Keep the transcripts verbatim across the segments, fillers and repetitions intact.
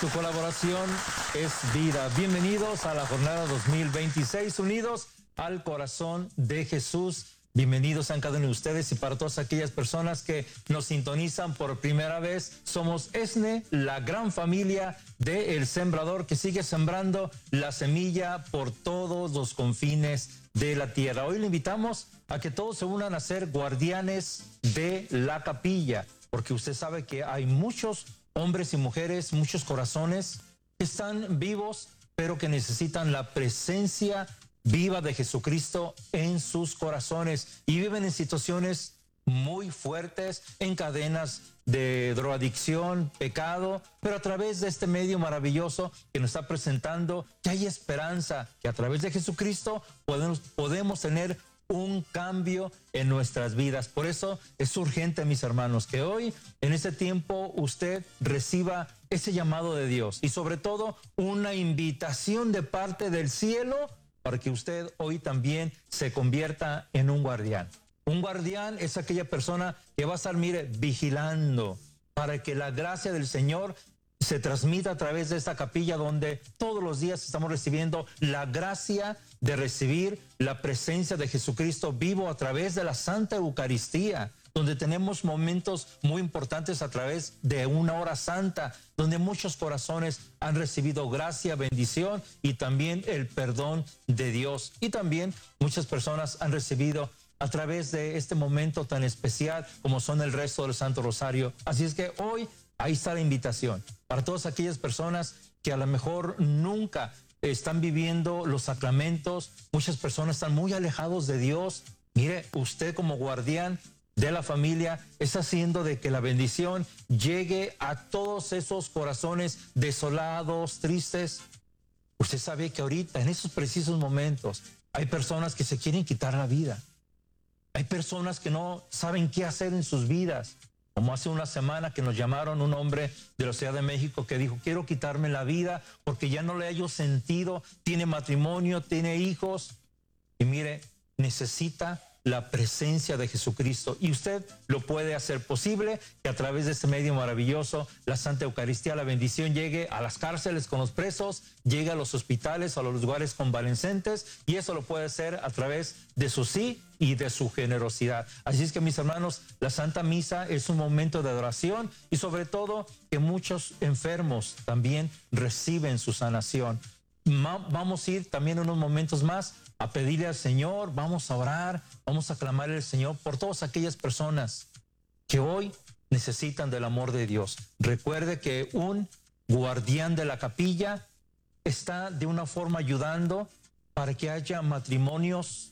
su colaboración es vida. Bienvenidos a la jornada dos mil veintiséis, unidos al corazón de Jesús. Bienvenidos a cada uno de ustedes, y para todas aquellas personas que nos sintonizan por primera vez, somos ESNE, la gran familia de El Sembrador, que sigue sembrando la semilla por todos los confines de la tierra. Hoy le invitamos a que todos se unan a ser guardianes de la capilla, porque usted sabe que hay muchos hombres y mujeres, muchos corazones que están vivos, pero que necesitan la presencia viva de Jesucristo en sus corazones, y viven en situaciones muy fuertes, en cadenas de drogadicción, pecado, pero a través de este medio maravilloso que nos está presentando, que hay esperanza, que a través de Jesucristo podemos, podemos tener un cambio en nuestras vidas. Por eso es urgente, mis hermanos, que hoy, en este tiempo, usted reciba ese llamado de Dios, y sobre todo una invitación de parte del cielo, para que usted hoy también se convierta en un guardián. Un guardián es aquella persona que va a estar, mire, vigilando para que la gracia del Señor se transmita a través de esta capilla, donde todos los días estamos recibiendo la gracia de recibir la presencia de Jesucristo vivo a través de la Santa Eucaristía, donde tenemos momentos muy importantes a través de una hora santa, donde muchos corazones han recibido gracia, bendición y también el perdón de Dios. Y también muchas personas han recibido a través de este momento tan especial como son el resto del Santo Rosario. Así es que hoy ahí está la invitación para todas aquellas personas que a lo mejor nunca están viviendo los sacramentos. Muchas personas están muy alejados de Dios. Mire, usted como guardián de la familia está haciendo de que la bendición llegue a todos esos corazones desolados, tristes. Usted sabe que ahorita, en esos precisos momentos, hay personas que se quieren quitar la vida. Hay personas que no saben qué hacer en sus vidas. Como hace una semana que nos llamaron un hombre de la Ciudad de México que dijo: quiero quitarme la vida porque ya no le hallo sentido. Tiene matrimonio, tiene hijos. Y mire, necesita la presencia de Jesucristo, y usted lo puede hacer posible, que a través de este medio maravilloso, la Santa Eucaristía, la bendición llegue a las cárceles con los presos, llegue a los hospitales, a los lugares convalecientes, y eso lo puede hacer a través de su sí y de su generosidad. Así es que, mis hermanos, la Santa Misa es un momento de adoración, y sobre todo que muchos enfermos también reciben su sanación. Vamos a ir también en unos momentos más a pedirle al Señor, vamos a orar, vamos a clamarle al Señor por todas aquellas personas que hoy necesitan del amor de Dios. Recuerde que un guardián de la capilla está de una forma ayudando para que haya matrimonios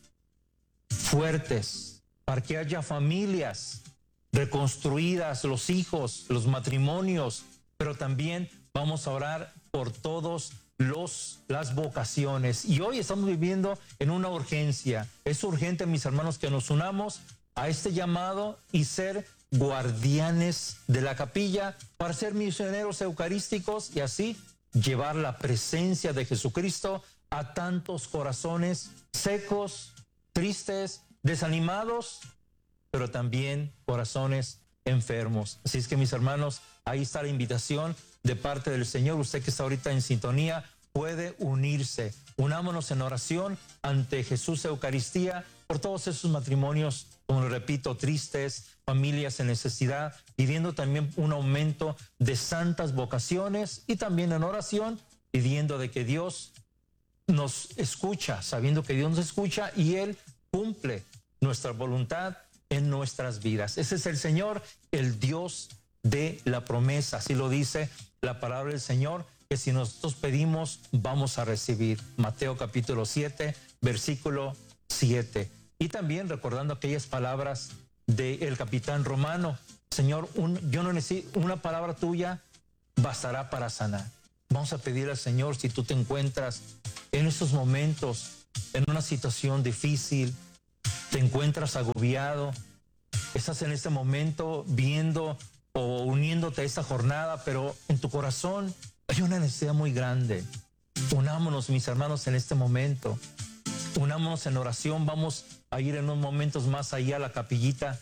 fuertes, para que haya familias reconstruidas, los hijos, los matrimonios, pero también vamos a orar por todos Los, las vocaciones. Y hoy estamos viviendo en una urgencia. Es urgente, mis hermanos, que nos unamos a este llamado y ser guardianes de la capilla, para ser misioneros eucarísticos y así llevar la presencia de Jesucristo a tantos corazones secos, tristes, desanimados, pero también corazones enfermos. Así es que, mis hermanos, ahí está la invitación de parte del Señor. Usted que está ahorita en sintonía puede unirse. Unámonos en oración ante Jesús Eucaristía por todos esos matrimonios, como lo repito, tristes, familias en necesidad, pidiendo también un aumento de santas vocaciones, y también en oración pidiendo de que Dios nos escucha, sabiendo que Dios nos escucha y Él cumple nuestra voluntad en nuestras vidas. Ese es el Señor, el Dios de la promesa. Así lo dice la palabra del Señor, que si nosotros pedimos, vamos a recibir. Mateo capítulo siete, versículo siete. Y también recordando aquellas palabras del capitán romano: Señor, un, yo no necesito, una palabra tuya bastará para sanar. Vamos a pedir al Señor, si tú te encuentras en estos momentos, en una situación difícil, te encuentras agobiado, estás en este momento viendo o uniéndote a esta jornada, pero en tu corazón hay una necesidad muy grande. Unámonos, mis hermanos, en este momento. Unámonos en oración. Vamos a ir en unos momentos más allá a la capillita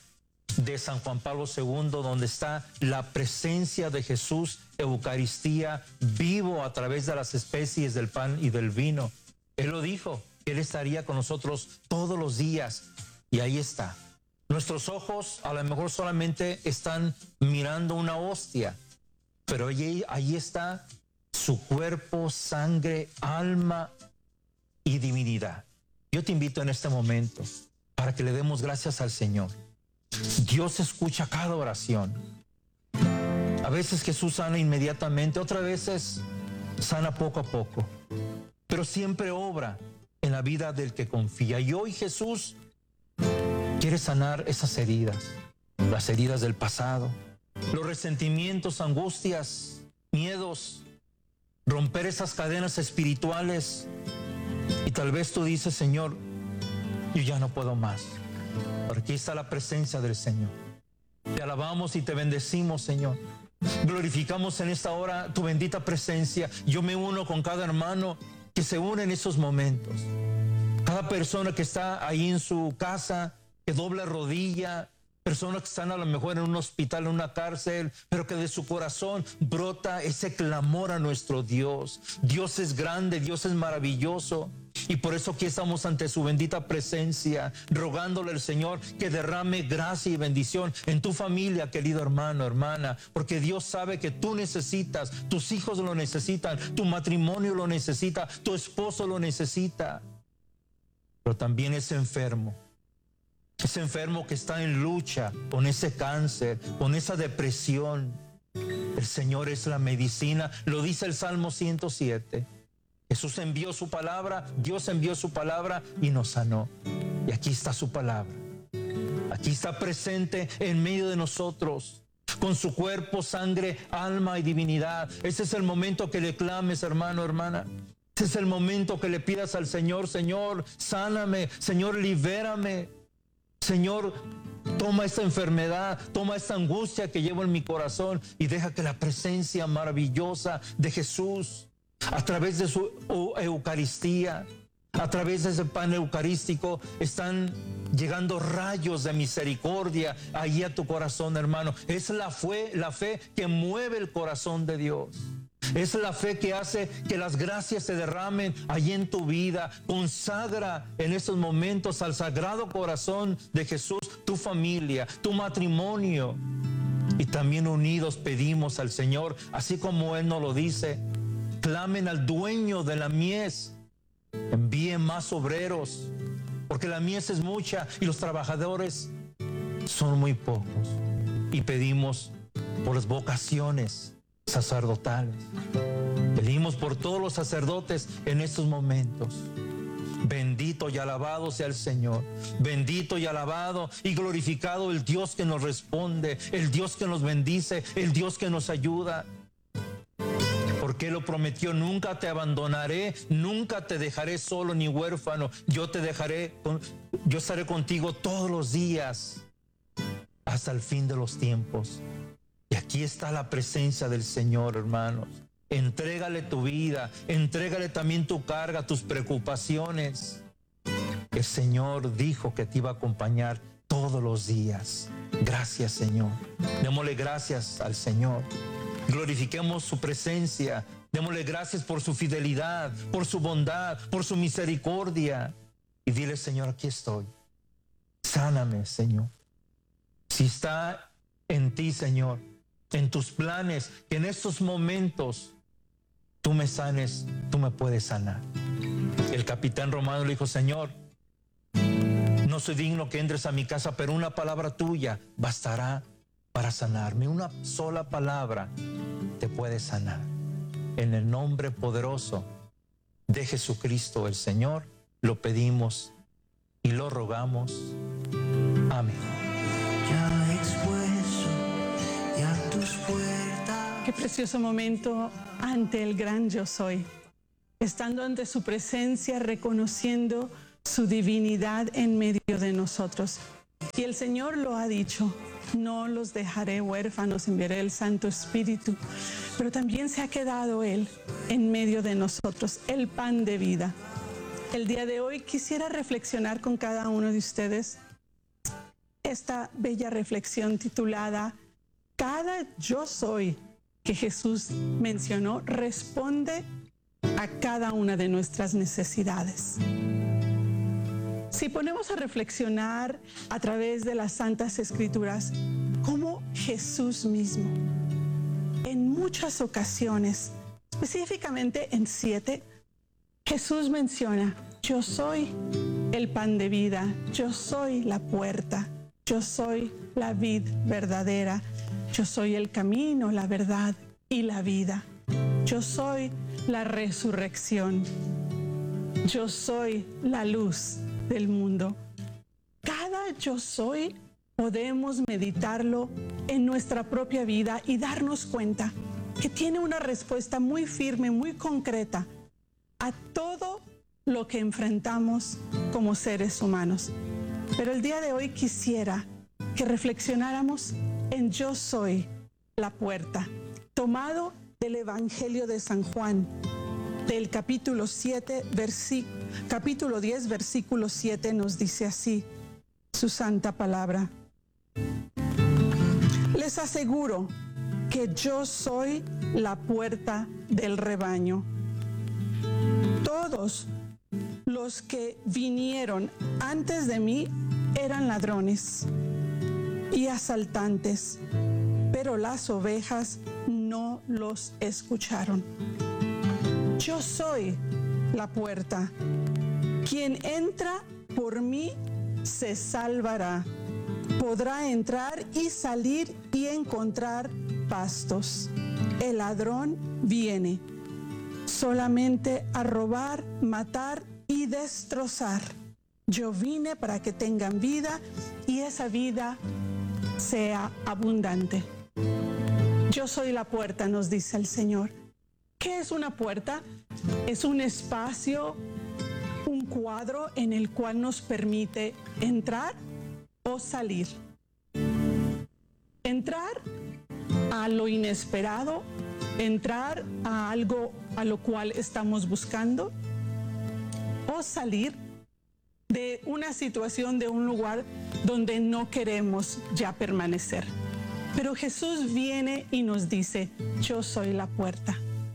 de San Juan Pablo segundo, donde está la presencia de Jesús, Eucaristía, vivo a través de las especies del pan y del vino. Él lo dijo, Él estaría con nosotros todos los días, y ahí está. Nuestros ojos a lo mejor solamente están mirando una hostia, pero ahí, ahí está su cuerpo, sangre, alma y divinidad. Yo te invito en este momento para que le demos gracias al Señor. Dios escucha cada oración. A veces Jesús sana inmediatamente, otras veces sana poco a poco, pero siempre obra en la vida del que confía. Y hoy Jesús quiere sanar esas heridas, las heridas del pasado, los resentimientos, angustias, miedos, romper esas cadenas espirituales. Y tal vez tú dices, Señor, yo ya no puedo más. Pero aquí está la presencia del Señor. Te alabamos y te bendecimos, Señor. Glorificamos en esta hora tu bendita presencia. Yo me uno con cada hermano que se une en esos momentos. Cada persona que está ahí en su casa, que dobla rodilla, personas que están a lo mejor en un hospital, en una cárcel, pero que de su corazón brota ese clamor a nuestro Dios. Dios es grande, Dios es maravilloso. Y por eso aquí estamos ante su bendita presencia, rogándole al Señor que derrame gracia y bendición en tu familia, querido hermano, hermana, porque Dios sabe que tú necesitas, tus hijos lo necesitan, tu matrimonio lo necesita, tu esposo lo necesita. Pero también ese enfermo, ese enfermo que está en lucha con ese cáncer, con esa depresión, el Señor es la medicina. Lo dice el Salmo ciento siete. Jesús envió su palabra, Dios envió su palabra y nos sanó. Y aquí está su palabra. Aquí está presente en medio de nosotros, con su cuerpo, sangre, alma y divinidad. Ese es el momento que le clames, hermano, hermana. Ese es el momento que le pidas al Señor, Señor, sáname, Señor, libérame. Señor, toma esta enfermedad, toma esta angustia que llevo en mi corazón y deja que la presencia maravillosa de Jesús, a través de su Eucaristía, a través de ese pan eucarístico, están llegando rayos de misericordia ahí a tu corazón, hermano. Es la fe, la fe que mueve el corazón de Dios. Es la fe que hace que las gracias se derramen allí en tu vida. Consagra en estos momentos al Sagrado Corazón de Jesús tu familia, tu matrimonio. Y también unidos pedimos al Señor, así como Él nos lo dice, clamen al dueño de la mies, envíe más obreros, porque la mies es mucha y los trabajadores son muy pocos. Y pedimos por las vocaciones sacerdotales. Pedimos por todos los sacerdotes en estos momentos. Bendito y alabado sea el Señor. Bendito y alabado y glorificado el Dios que nos responde, el Dios que nos bendice, el Dios que nos ayuda. Porque Él lo prometió: nunca te abandonaré, nunca te dejaré solo ni huérfano. Yo te dejaré, yo estaré contigo todos los días hasta el fin de los tiempos. Y aquí está la presencia del Señor, hermanos. Entrégale tu vida, entrégale también tu carga, tus preocupaciones. El Señor dijo que te iba a acompañar todos los días. Gracias, Señor. Démosle gracias al Señor. Glorifiquemos su presencia. Démosle gracias por su fidelidad, por su bondad, por su misericordia. Y dile: Señor, aquí estoy. Sáname, Señor. Si está en ti, Señor, en tus planes, que en estos momentos tú me sanes, tú me puedes sanar. El capitán romano le dijo: Señor, no soy digno que entres a mi casa, pero una palabra tuya bastará para sanarme. Una sola palabra te puede sanar. En el nombre poderoso de Jesucristo el Señor, lo pedimos y lo rogamos. Amén. Ya expuesto y a tus puertas. Qué precioso momento ante el gran Yo Soy, estando ante su presencia, reconociendo su divinidad en medio de nosotros. Y el Señor lo ha dicho: no los dejaré huérfanos, enviaré el Santo Espíritu. Pero también se ha quedado Él en medio de nosotros, el pan de vida. El día de hoy quisiera reflexionar con cada uno de ustedes esta bella reflexión titulada Cada yo soy que Jesús mencionó responde a cada una de nuestras necesidades. Si ponemos a reflexionar a través de las Santas Escrituras, cómo Jesús mismo, en muchas ocasiones, específicamente en siete, Jesús menciona, yo soy el pan de vida, yo soy la puerta, yo soy la vid verdadera, yo soy el camino, la verdad y la vida. Yo soy la resurrección. Yo soy la luz del mundo. Cada yo soy podemos meditarlo en nuestra propia vida y darnos cuenta que tiene una respuesta muy firme, muy concreta a todo lo que enfrentamos como seres humanos. Pero el día de hoy quisiera que reflexionáramos en yo soy la puerta, tomado del Evangelio de San Juan, del capítulo siete, versi- capítulo diez, versículo siete, nos dice así su santa palabra. Les aseguro que yo soy la puerta del rebaño. Todos los que vinieron antes de mí eran ladrones y asaltantes, pero las ovejas no los escucharon. Yo soy la puerta. Quien entra por mí se salvará. Podrá entrar y salir y encontrar pastos. El ladrón viene solamente a robar, matar y destrozar. Yo vine para que tengan vida y esa vida sea abundante. Yo soy la puerta, nos dice el Señor. ¿Qué es una puerta? Es un espacio, un cuadro en el cual nos permite entrar o salir. Entrar a lo inesperado, entrar a algo a lo cual estamos buscando, o salir de una situación, de un lugar donde no queremos ya permanecer. Pero Jesús viene y nos dice, yo soy la puerta.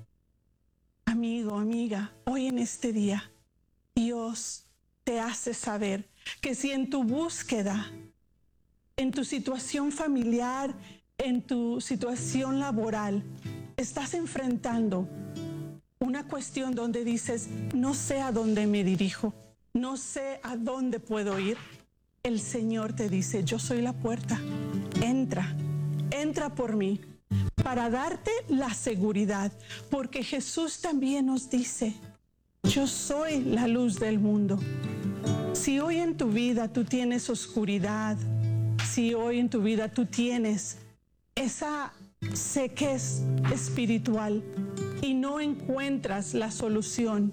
Amigo, amiga, hoy en este día, Dios te hace saber que si en tu búsqueda, en tu situación familiar, en tu situación laboral, estás enfrentando una cuestión donde dices, no sé a dónde me dirijo, no sé a dónde puedo ir, el Señor te dice, yo soy la puerta, entra, entra por mí, para darte la seguridad, porque Jesús también nos dice, yo soy la luz del mundo. Si hoy en tu vida tú tienes oscuridad, si hoy en tu vida tú tienes esa sequez espiritual y no encuentras la solución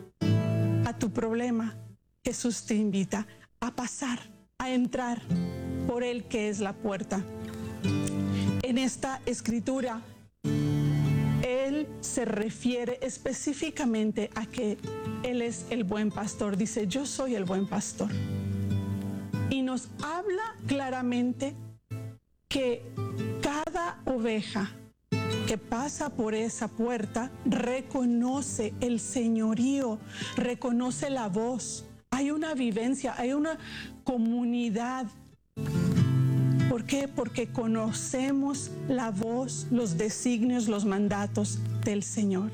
a tu problema, Jesús te invita a pasar, a entrar por Él que es la puerta. En esta escritura, Él se refiere específicamente a que Él es el buen pastor. Dice, yo soy el buen pastor. Y nos habla claramente que cada oveja que pasa por esa puerta reconoce el señorío, reconoce la voz. Hay una vivencia, hay una comunidad. ¿Por qué? Porque conocemos la voz, los designios, los mandatos del Señor.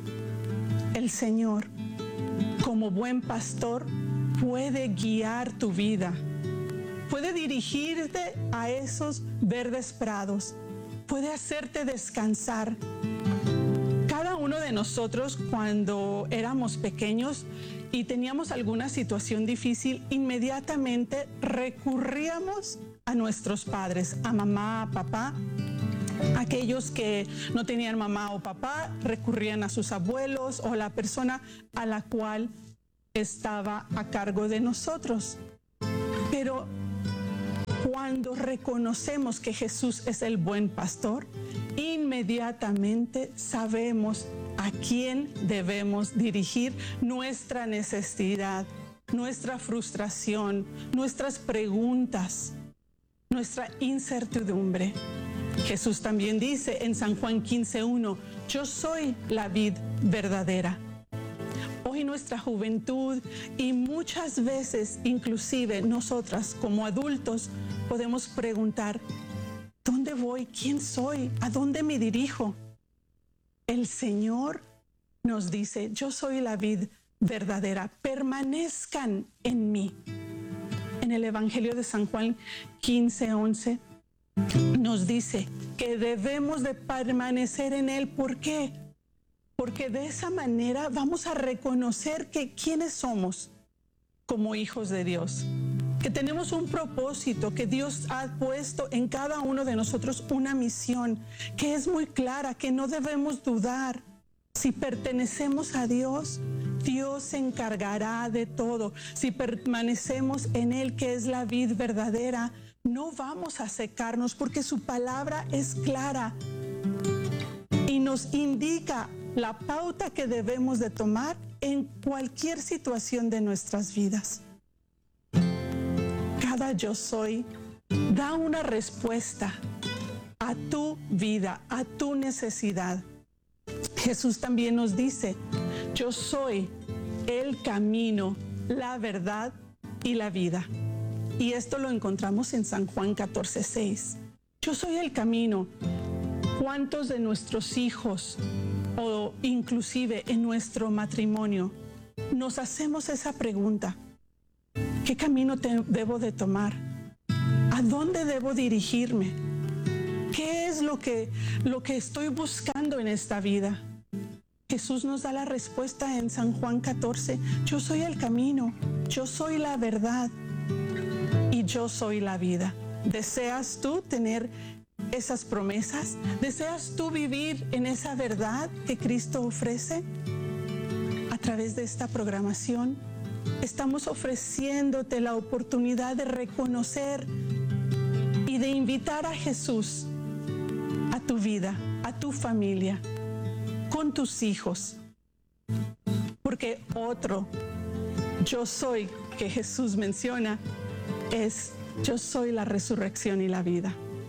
El Señor, como buen pastor, puede guiar tu vida, puede dirigirte a esos verdes prados, puede hacerte descansar. Cada uno de nosotros, cuando éramos pequeños y teníamos alguna situación difícil, inmediatamente recurríamos a nuestros padres, a mamá, a papá. Aquellos que no tenían mamá o papá recurrían a sus abuelos o la persona a la cual estaba a cargo de nosotros. Pero cuando reconocemos que Jesús es el buen pastor, inmediatamente sabemos a quién debemos dirigir nuestra necesidad, nuestra frustración, nuestras preguntas. nuestra incertidumbre. Jesús también dice en San Juan quince uno, yo soy la vid verdadera. Hoy nuestra juventud y muchas veces inclusive nosotras como adultos podemos preguntar, ¿dónde voy? ¿Quién soy? ¿A dónde me dirijo? El Señor nos dice, yo soy la vid verdadera, permanezcan en mí. En el Evangelio de San Juan quince once nos dice que debemos de permanecer en Él. ¿Por qué? Porque de esa manera vamos a reconocer que quiénes somos como hijos de Dios, que tenemos un propósito, que Dios ha puesto en cada uno de nosotros una misión que es muy clara, que no debemos dudar. Si pertenecemos a Dios, Dios se encargará de todo. Si permanecemos en Él, que es la vid verdadera, no vamos a secarnos porque su palabra es clara y nos indica la pauta que debemos de tomar en cualquier situación de nuestras vidas. Cada yo soy da una respuesta a tu vida, a tu necesidad. Jesús también nos dice, yo soy el camino, la verdad y la vida. Y esto lo encontramos en San Juan catorce seis. Yo soy el camino. ¿Cuántos de nuestros hijos o inclusive en nuestro matrimonio nos hacemos esa pregunta? ¿Qué camino te debo de tomar? ¿A dónde debo dirigirme? ¿Qué es lo que, lo que estoy buscando en esta vida? Jesús nos da la respuesta en San Juan catorce. Yo soy el camino, yo soy la verdad y yo soy la vida. ¿Deseas tú tener esas promesas? ¿Deseas tú vivir en esa verdad que Cristo ofrece? A través de esta programación estamos ofreciéndote la oportunidad de reconocer y de invitar a Jesús a tu vida, a tu familia, con tus hijos. Porque otro yo soy que Jesús menciona es yo soy la resurrección y la vida.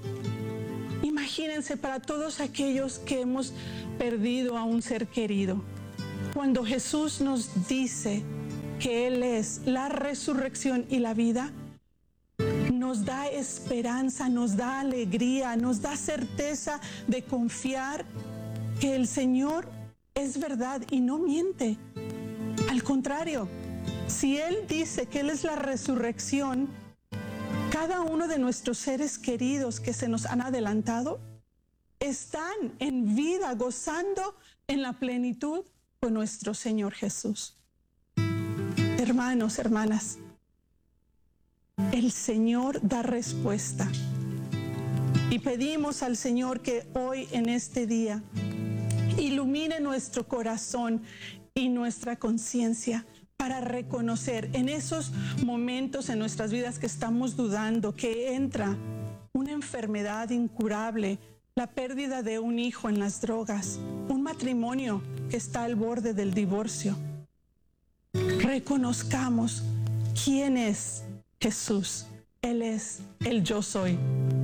Imagínense para todos aquellos que hemos perdido a un ser querido, cuando Jesús nos dice que Él es la resurrección y la vida, nos da esperanza, nos da alegría, nos da certeza de confiar que el Señor es verdad y no miente. Al contrario, si Él dice que Él es la resurrección, cada uno de nuestros seres queridos que se nos han adelantado están en vida, gozando en la plenitud con nuestro Señor Jesús. Hermanos, hermanas, el Señor da respuesta y pedimos al Señor que hoy en este día ilumine nuestro corazón y nuestra conciencia para reconocer en esos momentos en nuestras vidas que estamos dudando, que entra una enfermedad incurable, la pérdida de un hijo en las drogas, un matrimonio que está al borde del divorcio. Reconozcamos quién es Jesús. Él es el yo soy.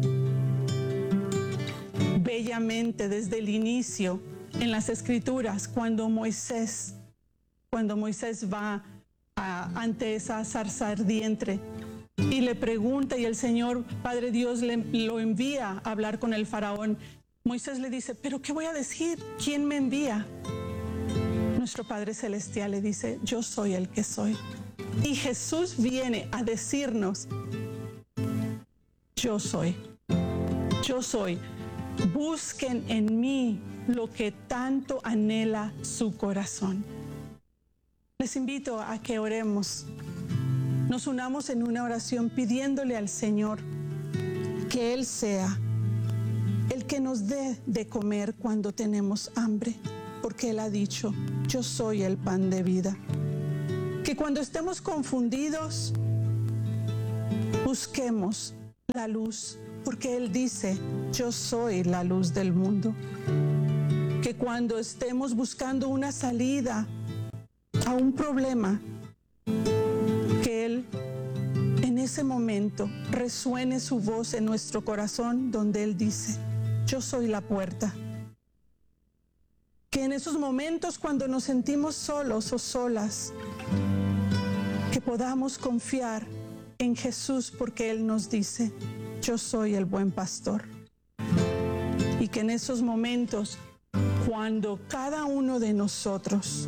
Bellamente desde el inicio en las Escrituras, cuando Moisés Cuando Moisés va a, ante esa zarza ardiente y le pregunta, y el Señor, Padre Dios, le, lo envía a hablar con el faraón. Moisés le dice, ¿pero qué voy a decir? ¿Quién me envía? Nuestro Padre Celestial le dice, yo soy el que soy. Y Jesús viene a decirnos, yo soy, yo soy. Busquen en mí lo que tanto anhela su corazón. Les invito a que oremos, nos unamos en una oración pidiéndole al Señor que Él sea el que nos dé de comer cuando tenemos hambre, porque Él ha dicho, yo soy el pan de vida. Que cuando estemos confundidos, busquemos la luz, porque Él dice, yo soy la luz del mundo. Que cuando estemos buscando una salida a un problema, que Él en ese momento resuene su voz en nuestro corazón donde Él dice, yo soy la puerta. Que en esos momentos cuando nos sentimos solos o solas, que podamos confiar en Jesús porque Él nos dice, yo soy el buen pastor. Y que en esos momentos, cuando cada uno de nosotros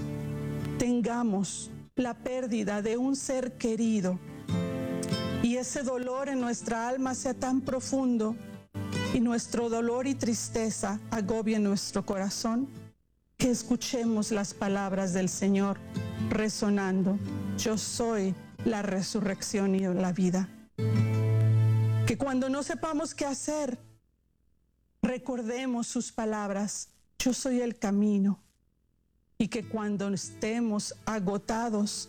tengamos la pérdida de un ser querido y ese dolor en nuestra alma sea tan profundo y nuestro dolor y tristeza agobie nuestro corazón, que escuchemos las palabras del Señor resonando, yo soy la resurrección y la vida. Que cuando no sepamos qué hacer, recordemos sus palabras, yo soy el camino. Y que cuando estemos agotados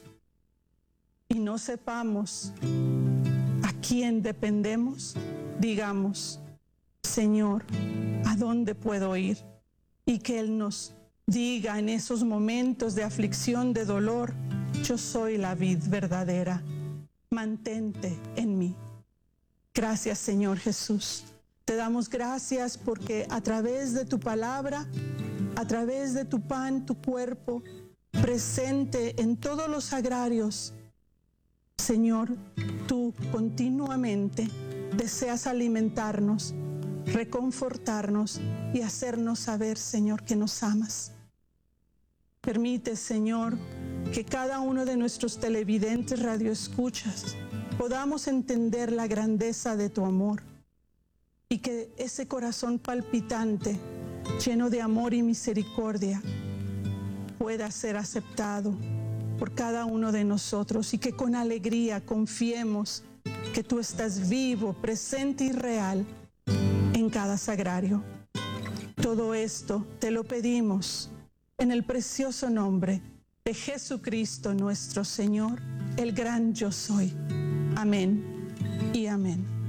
y no sepamos a quién dependemos, digamos, Señor, ¿a dónde puedo ir? Y que Él nos diga en esos momentos de aflicción, de dolor, yo soy la vid verdadera, mantente en mí. Gracias, Señor Jesús. Te damos gracias porque a través de tu palabra, a través de tu pan, tu cuerpo, presente en todos los sagrarios, Señor, tú continuamente deseas alimentarnos, reconfortarnos y hacernos saber, Señor, que nos amas. Permite, Señor, que cada uno de nuestros televidentes radioescuchas podamos entender la grandeza de tu amor y que ese corazón palpitante, lleno de amor y misericordia, pueda ser aceptado por cada uno de nosotros y que con alegría confiemos que tú estás vivo, presente y real en cada sagrario. Todo esto te lo pedimos en el precioso nombre de Jesucristo nuestro Señor, el gran yo soy. Amén y amén.